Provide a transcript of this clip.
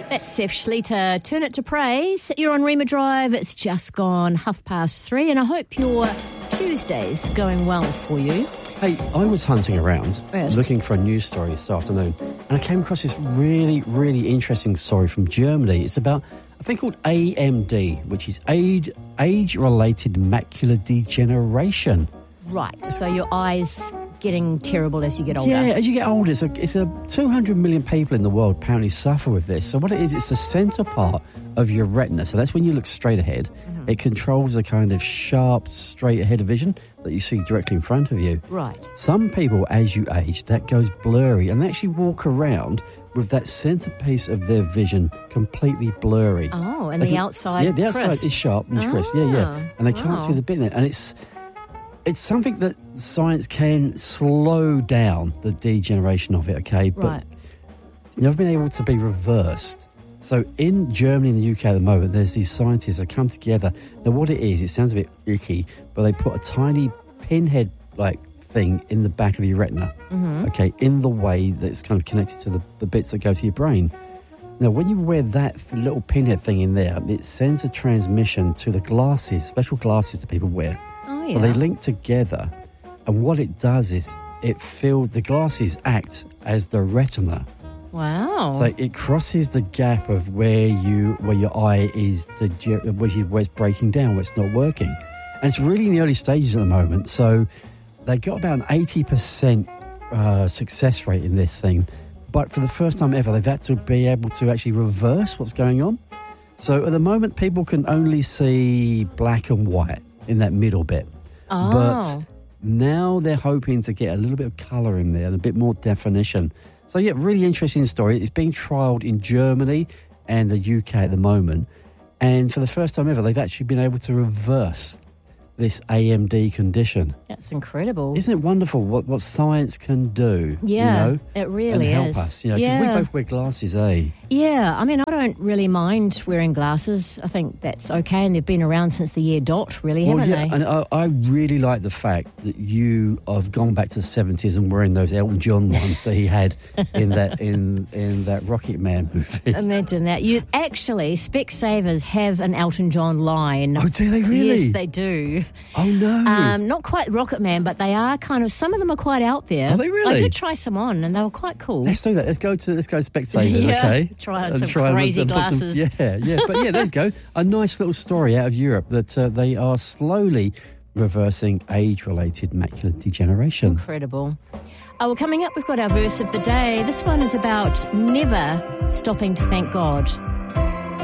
That's Seth Schleter. Turn it to praise. You're on Rima Drive. It's just gone 3:30, and I hope your Tuesday's going well for you. Hey, I was hunting around Yes. looking for a news story this afternoon, and I came across this really, really interesting story from Germany. It's about a thing called AMD, which is age-related macular degeneration. Right, so your eyes getting terrible as you get older. Yeah, as you get older, it's a 200 million people in the world apparently suffer with this. So what it is, it's the centre part of your retina. So that's when you look straight ahead. Mm-hmm. It controls the kind of sharp, straight ahead vision that you see directly in front of you. Right. Some people, as you age, that goes blurry, and they actually walk around with that centrepiece of their vision completely blurry. Oh, and the outside Yeah, the outside crisp. is sharp and crisp. Yeah. And they can't see the bit in it. And it's something that science can slow down the degeneration of it, okay? But Right. it's never been able to be reversed. So in Germany and the UK at the moment, there's these scientists that come together. Now, what it is, it sounds a bit icky, but they put a tiny pinhead-like thing in the back of your retina, okay, in the way that's kind of connected to the bits that go to your brain. Now, when you wear that little pinhead thing in there, it sends a transmission to the glasses, special glasses that people wear. Oh, yeah. So they link together, and what it does is the glasses act as the retina. Wow. So it crosses the gap of where your eye is, where it's breaking down, where it's not working. And it's really in the early stages at the moment. So they got about an 80% success rate in this thing. But for the first time ever, they've had to be able to actually reverse what's going on. So at the moment, people can only see black and white in that middle bit. Oh. But now they're hoping to get a little bit of colour in there and a bit more definition. So, yeah, really interesting story. It's being trialled in Germany and the UK at the moment. And for the first time ever, they've actually been able to reverse this AMD condition. That's incredible. Isn't it wonderful what science can do? Yeah, you know, it really and help is. us, you know, because we both wear glasses, eh? Yeah, I mean, I don't really mind wearing glasses. I think that's okay, and they've been around since the year dot, really, haven't they? And I really like the fact that you have gone back to the 70s and wearing those Elton John ones that he had in that in that Rocket Man movie. Imagine that. Specsavers have an Elton John line. Oh, do they really? Yes, they do. Oh, no. Not quite Rocket Man, but they are kind of, some of them are quite out there. Are they really? I did try some on, and they were quite cool. Let's do that. Let's go to Specsavers, Yeah, okay? try on And some crazy and put some- glasses. But yeah, there you go. A nice little story out of Europe that they are slowly reversing age-related macular degeneration. Incredible. Well, coming up, we've got our verse of the day. This one is about never stopping to thank God.